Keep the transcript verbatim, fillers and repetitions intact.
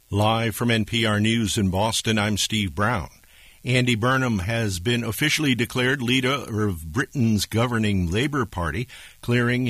Live from N P R News in Boston, I'm Steve Brown. Andy Burnham has been officially declared leader of Britain's governing Labour Party, clearing